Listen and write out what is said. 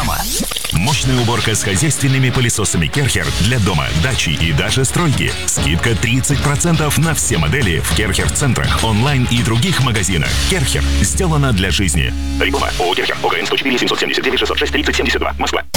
дома. Мощная уборка с хозяйственными пылесосами Керхер для дома, дачи и даже стройки. Скидка 30% на все модели в Керхер-центрах, онлайн и других магазинах. Керхер. Сделано для жизни. Реклама. ООО «Керхер». ОГРН 104 779 606 30 72. Москва.